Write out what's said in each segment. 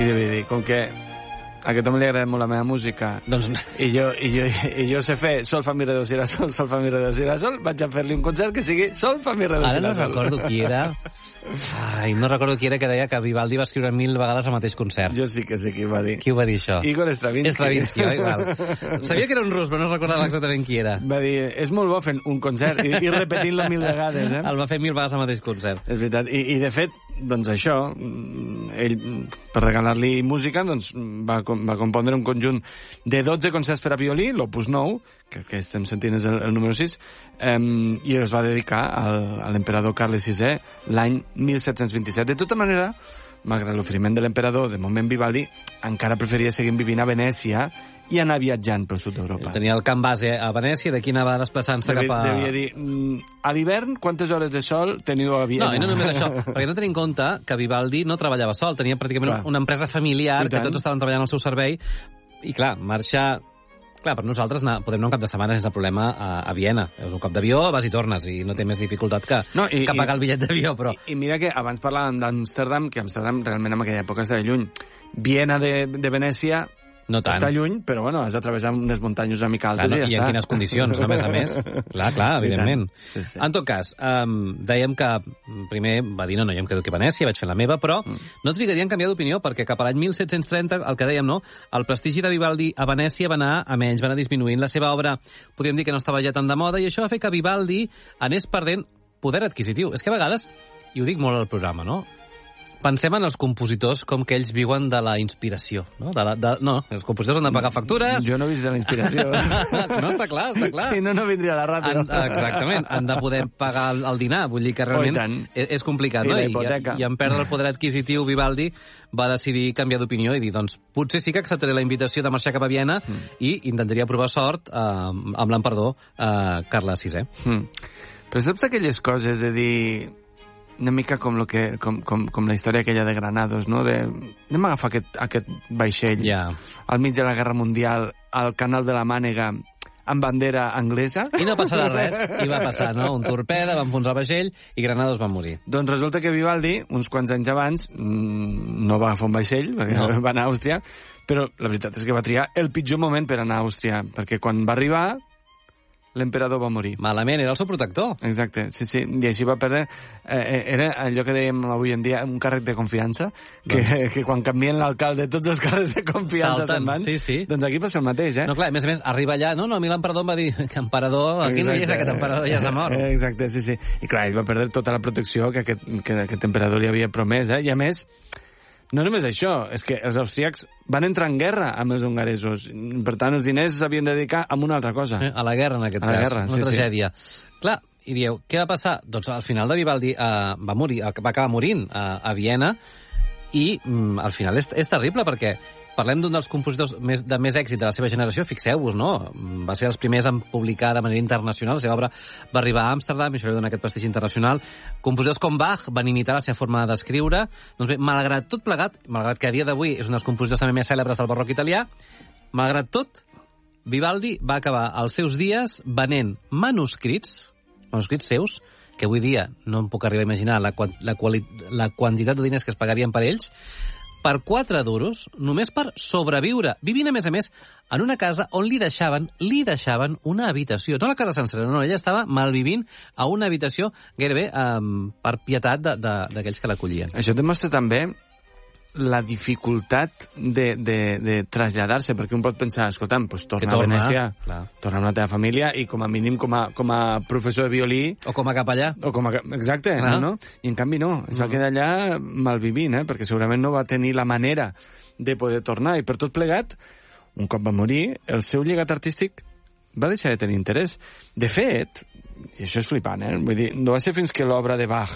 I devia dir, com que a aquest home li agrada molt la meva música i jo sé fer sol, fa, mi, re, do, si, la, sol, fa, mi, re, do, si, la, sol, vaig a fer-li un concert que sigui sol, fa, mi, re, do, si, la, sol. Ara no recordo qui era. Ai, no recordo qui era que deia que Vivaldi va escriure 1000 vegades el mateix concert. Jo sí que sé qui va dir. Qui ho va dir, això? Igor Stravinsky. Stravinsky, igual. Sabia que era un rus, però no recordava exactament qui era. Va dir, és molt bo fent un concert i repetint-lo 1000 vegades, eh? El va fer 1000 vegades el mateix concert. És veritat. I de fet, doncs això, ell, per regalar-li música, doncs va compondre un conjunt de 12 concerts per a violí, l'opus 9, que el que estem sentint és el número 6, i els va dedicar a l'emperador Carles VI l'any 1727. De tota manera, malgrat l'oferiment de l'emperador, de moment Vivaldi encara preferia seguir vivint a Venècia i anar viatjant pel sud d'Europa. Tenia el camp base a Venècia, d'aquí anava desplaçant-se cap a... Devia dir, a l'hivern, quantes hores de sol teniu a Viena? No, i no només això, perquè no tenim en compte que Vivaldi no treballava sol, tenia pràcticament una empresa familiar, que tots estaven treballant al seu servei, i clar, marxar... Clar, per nosaltres podem anar un cap de setmana sense problema a Viena. És un cop d'avió, vas i tornes, i no té més dificultat que pagar el bitllet d'avió, però... I mira que abans parlàvem d'Amsterdam, que Amsterdam realment en aquella època estava lluny. Viena de Venècia... No tant. Està lluny, però bueno, has de travessar unes muntanyes una mica altes i ja està. I en quines condicions, no? A més. Clar, evidentment. Sí. En tot cas, dèiem que primer va dir, no, jo em quedo aquí a Venècia, vaig fer la meva, però no trigaria en canviar d'opinió, perquè cap a l'any 1730, el que dèiem, no? El prestigi de Vivaldi a Venècia va anar a menys, va anar disminuint. La seva obra, podríem dir que no estava ja tan de moda, i això va fer que Vivaldi anés perdent poder adquisitiu. És que a vegades, i ho dic molt al programa, no? Pensem en els compositors com que ells viuen de la inspiració, no? No, els compositors han de pagar factures... Jo no he vist de la inspiració. No, està clar. Sí, no vindria a la ràdio. Exactament, han de poder pagar el dinar, vull dir que realment és complicat, no? I la hipoteca. I en perdre el poder adquisitiu, Vivaldi va decidir canviar d'opinió i dir, doncs, potser sí que acceptaré la invitació de marxar cap a Viena i intentaria provar sort amb l'emperador Carles VI. Però saps aquelles coses de dir... una mica com la història aquella de Granados, no? Anem a agafar aquest vaixell al mig de la Guerra Mundial al canal de la Mànega amb bandera anglesa. I no passarà res. I va passar, no? Un torpede, va enfonsar el vaixell i Granados va morir. Doncs resulta que Vivaldi, uns quants anys abans, no va agafar un vaixell, perquè va anar a Àustria, però la veritat és que va triar el pitjor moment per anar a Àustria, perquè quan va arribar... l'emperador va morir. Malament, era el seu protector. Exacte, sí, i així va perdre... Era allò que dèiem avui en dia, un càrrec de confiança, que quan canvien l'alcalde, tots els càrrecs de confiança se'n van. Sí. Doncs aquí passa el mateix, eh? No, clar, a més, arriba allà... No, a mi l'emperador em va dir que emperador... Aquí no hi és aquest emperador, ja s'ha mort. Exacte, sí. I clar, ell va perdre tota la protecció que aquest emperador li havia promès, eh? I a més... No només això, és que els austríacs van entrar en guerra amb els hongaresos. Per tant, els diners s'havien de dedicar a una altra cosa. A la guerra, en aquest cas. Una tragèdia. Clar, i dieu, què va passar? Doncs al final de Vivaldi va acabar morint a Viena i al final és terrible perquè parlem d'un dels compositors de més èxit de la seva generació, fixeu-vos, no? Va ser els primers en publicar de manera internacional, la seva obra va arribar a Amsterdam i això li dona aquest prestigi internacional. Compositors com Bach van imitar la seva forma d'escriure. Doncs bé, malgrat tot plegat, malgrat que a dia d'avui és un dels compositors també més cèlebres del barroc italià, malgrat tot, Vivaldi va acabar els seus dies venent manuscrits seus, que avui dia no em puc arribar a imaginar la quantitat de diners que es pagarien per ells, per 4 duros, només per sobreviure, vivint, a més, en una casa on li deixaven una habitació. No la casa sencera, no, ella estava malvivint a una habitació gairebé per pietat d'aquells que l'acollien. Això demostra també la dificultat de traslladar-se, perquè un pot pensar, escolta'm, doncs torna a Venècia, torna amb la teva família i com a mínim com a professor de violí... O com a capellà. Exacte, no? I en canvi no, es va quedar allà malvivint, perquè segurament no va tenir la manera de poder tornar, i per tot plegat, un cop va morir, el seu llegat artístic va deixar de tenir interès. De fet, i això és flipant, vull dir, no va ser fins que l'obra de Bach,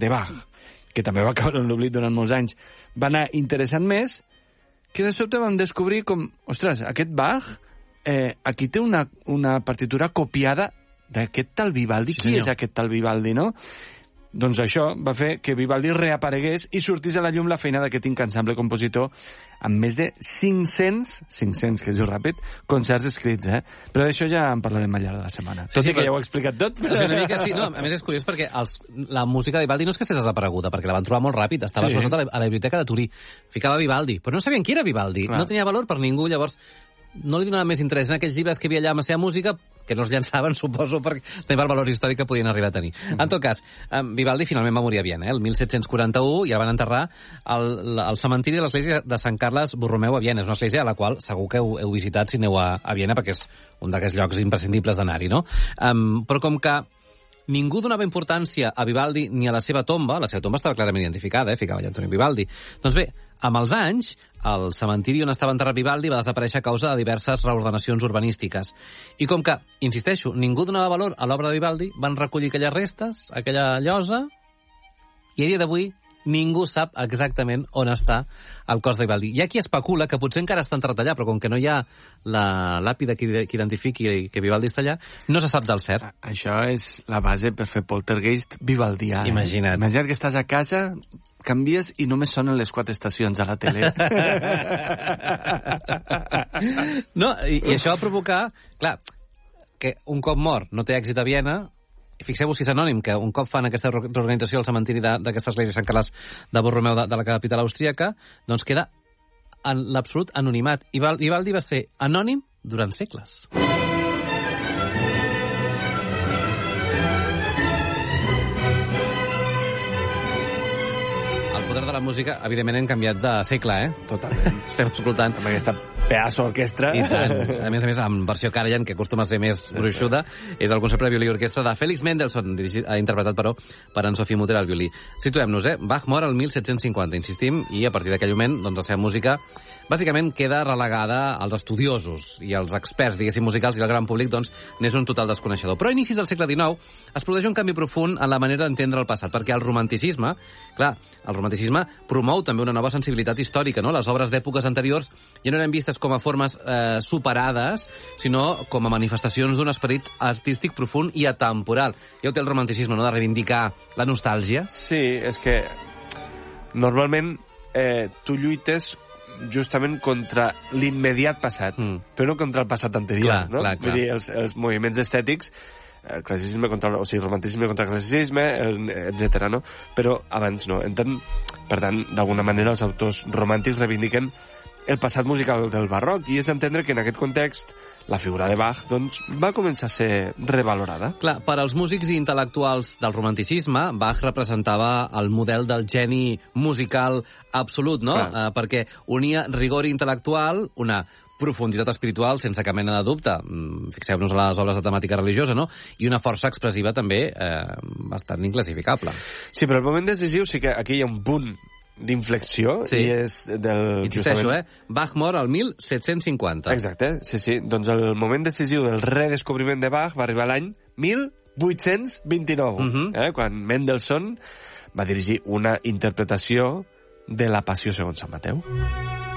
que també va caure en l'oblit durant molts anys, va anar interessant més, que de sobte vam descobrir com, ostres, aquest Bach, aquí té una partitura copiada d'aquest tal Vivaldi. Qui és aquest tal Vivaldi, no? Doncs això va fer que Vivaldi reaparegués i sortís a la llum la feina d'aquest incansable compositor amb més de 500, que es diu ràpid, concerts escrits, Però d'això ja en parlarem al llarg de la setmana. Tot i que ja ho he explicat tot. Una mica sí, no, a més és curiós perquè la música de Vivaldi no és que estigués desapareguda, perquè la van trobar molt ràpid, estava sobretot a la biblioteca de Turí. Ficava Vivaldi, però no sabien qui era Vivaldi, no tenia valor per ningú, llavors no li donava més interès en aquells llibres que havia allà amb la seva música, que no es llançaven, suposo, perquè tenia el valor històric que podien arribar a tenir. En tot cas, Vivaldi finalment va morir a Viena, el 1741, i el van enterrar al cementiri de l'església de Sant Carles Borromeu a Viena. És una església a la qual segur que heu visitat si aneu a Viena, perquè és un d'aquests llocs imprescindibles d'anar-hi, no? Però com que ningú donava importància a Vivaldi ni a la seva tomba estava clarament identificada, ficava allà Antonio Vivaldi. Doncs bé, amb els anys, el cementiri on estava enterrat Vivaldi va desaparèixer a causa de diverses reordenacions urbanístiques. I com que, insisteixo, ningú donava valor a l'obra de Vivaldi, van recollir aquelles restes, aquella llosa, i a dia d'avui ningú sap exactament on està el cos de Vivaldi. Hi ha qui especula que potser encara està enterrat allà, però com que no hi ha la làpida que identifiqui que Vivaldi està allà, no se sap del cert. Això és la base per fer poltergeist vivaldià. Imagina't. Imagina't que estàs a casa, canvies i només sonen les 4 estacions a la tele. No, i això va provocar, clar, que un cop mort no té èxit a Viena. Fixeu-vos si és anònim, que un cop fan aquesta reorganització al cementiri d'aquesta església Sant Carles de Borromeu de la capital austríaca, doncs queda en l'absolut anonimat. I Vivaldi va ser anònim durant segles. El poder de la música, evidentment, hem canviat de segle, Totalment. Estem escoltant amb aquesta pedaço orquestra. I tant. A més, amb versió Karajan, que acostuma a ser més gruixuda, és el concepte de violí orquestra de Félix Mendelssohn, interpretat, però, per en Sophie Mutter al violí. Situem-nos, Bach mor el 1750, insistim, i a partir d'aquell moment, doncs, la seva música bàsicament queda relegada als estudiosos i als experts, diguéssim, musicals, i el gran públic, doncs, n'és un total desconeixedor. Però a inicis del segle XIX es produeix un canvi profund en la manera d'entendre el passat, perquè el romanticisme, clar, el romanticisme promou també una nova sensibilitat històrica, no? Les obres d'èpoques anteriors ja no eren vistes com a formes superades, sinó com a manifestacions d'un esperit artístic profund i atemporal. Ja ho té el romanticisme, no?, de reivindicar la nostàlgia. Sí, és que normalment tu lluites justament contra l'immediat passat, però no contra el passat anterior, no? Clar. Vull dir, els moviments estètics, el classicisme contra el romanticisme contra el classicisme, etc. no? Però abans no. Per tant, d'alguna manera els autors romàntics reivindiquen el passat musical del barroc, i és d'entendre que en aquest context la figura de Bach, doncs, va començar a ser revalorada. Clar, per als músics i intel·lectuals del romanticisme, Bach representava el model del geni musical absolut, no? Perquè unia rigor intel·lectual, una profunditat espiritual, sense cap mena de dubte, fixeu-nos a les obres de temàtica religiosa, no?, i una força expressiva també bastant inclassificable. Sí, però el moment decisiu sí que aquí hi ha un punt d'inflexió, i és del... Insisteixo, Bach mor el 1750. Exacte, sí. Doncs el moment decisiu del redescobriment de Bach va arribar l'any 1829, quan Mendelssohn va dirigir una interpretació de la Passió segons Sant Mateu.